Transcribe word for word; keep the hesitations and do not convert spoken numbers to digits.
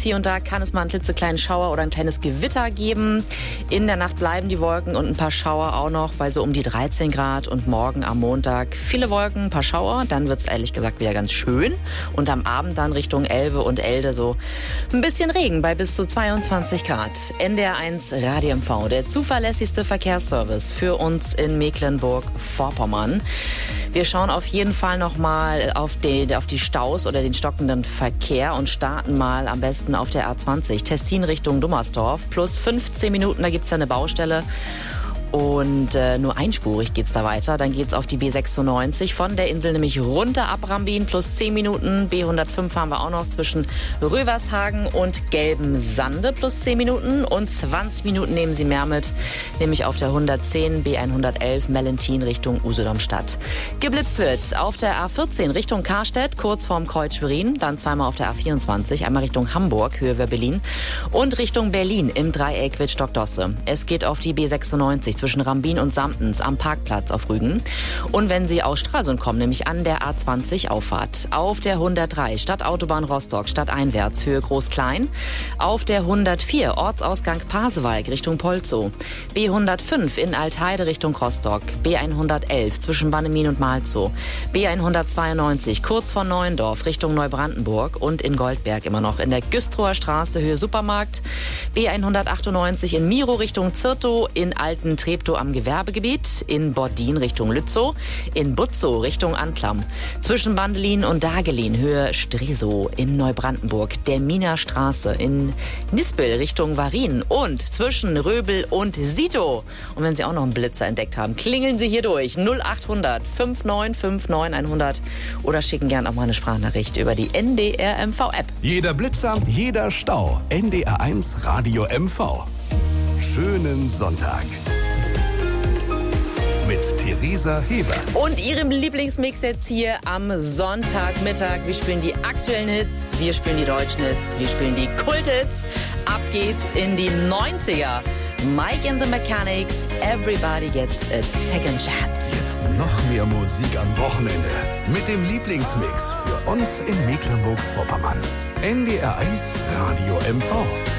Hier und da kann es mal einen klitzekleinen Schauer oder ein kleines Gewitter geben. In der Nacht bleiben die Wolken und ein paar Schauer auch noch bei so um die dreizehn Grad. Und morgen am Montag viele Wolken, ein paar Schauer. Dann wird's ehrlich gesagt wieder ganz schön. Und am Abend dann Richtung Elbe und Elde so ein bisschen Regen bei bis zu zweiundzwanzig Grad. N D R eins Radio M V, der zuverlässigste Verkehrsservice für uns in Mecklenburg-Vorpommern. Wir schauen auf jeden Fall noch mal auf die, auf die Staus oder den stockenden Verkehr und starten mal am besten auf der A zwanzig. Tessin Richtung Dummersdorf. Plus fünfzehn Minuten, da gibt's ja eine Baustelle. Und äh, nur einspurig geht's da weiter. Dann geht's auf die B sechsundneunzig von der Insel nämlich runter ab Rambin. Plus zehn Minuten. B hundertfünf haben wir auch noch zwischen Rövershagen und Gelben Sande. Plus zehn Minuten. Und zwanzig Minuten nehmen Sie mehr mit. Nämlich auf der hundertzehn B hundertelf Mellentin Richtung Usedomstadt. Geblitzt wird auf der A vierzehn Richtung Karstedt, kurz vorm Kreuz Schwerin. Dann zweimal auf der A vierundzwanzig. Einmal Richtung Hamburg, Höhe Berlin. Und Richtung Berlin im Dreieck Wittstock-Dosse. Es geht auf die B sechsundneunzig zwischen Rambin und Samtens am Parkplatz auf Rügen. Und wenn Sie aus Stralsund kommen, nämlich an der A zwanzig Auffahrt. Auf der hundertdrei Stadtautobahn Rostock, stadteinwärts, Höhe Groß-Klein. Auf der hundertvier Ortsausgang Pasewalk Richtung Polzow. B hundertfünf in Altheide Richtung Rostock. B hundertelf zwischen Bannemin und Malzow. B hundertzweiundneunzig kurz vor Neuendorf Richtung Neubrandenburg und in Goldberg immer noch in der Güstrower Straße Höhe Supermarkt. B hundertachtundneunzig in Miro Richtung Zirtow, in Alten Treptow am Gewerbegebiet, in Bordin Richtung Lützow, in Butzow Richtung Anklam, zwischen Bandelin und Dagelin Höhe Stresow, in Neubrandenburg, der Miner Straße, in Nispel Richtung Varin und zwischen Röbel und Sito. Und wenn Sie auch noch einen Blitzer entdeckt haben, klingeln Sie hier durch null acht hundert fünf neun fünf neun hundert oder schicken gern auch mal eine Sprachnachricht über die N D R M V App. Jeder Blitzer, jeder Stau. N D R eins Radio M V. Schönen Sonntag. Mit Theresa Hebert. Und Ihrem Lieblingsmix jetzt hier am Sonntagmittag. Wir spielen die aktuellen Hits, wir spielen die deutschen Hits, wir spielen die Kulthits. Ab geht's in die neunziger. Mike and the Mechanics, Everybody Gets a Second Chance. Jetzt noch mehr Musik am Wochenende. Mit dem Lieblingsmix für uns in Mecklenburg-Vorpommern. N D R eins Radio M V.